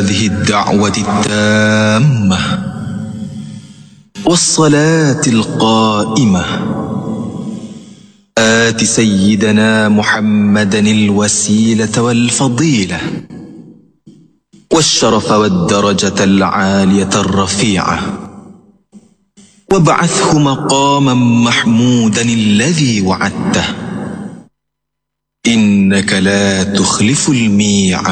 هذه الدعوة التامة والصلاة القائمة آت سيدنا محمدا الوسيلة والفضيلة والشرف والدرجة العالية الرفيعة وابعثه مقاما محمودا الذي وعدته إنك لا تخلف الميعاد.